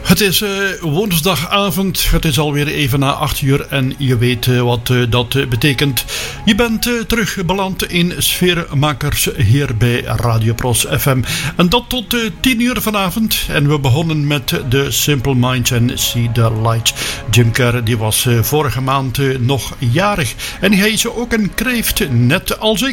Het is woensdagavond, het is alweer even na 8 uur en je weet wat dat betekent. Je bent terug beland in Sfeermakers hier bij Radio Pros FM. En dat tot 10 uur vanavond. En we begonnen met The Simple Minds en See the Light. Jim Kerr die was vorige maand nog jarig. En hij is ook een kreeft, net als ik.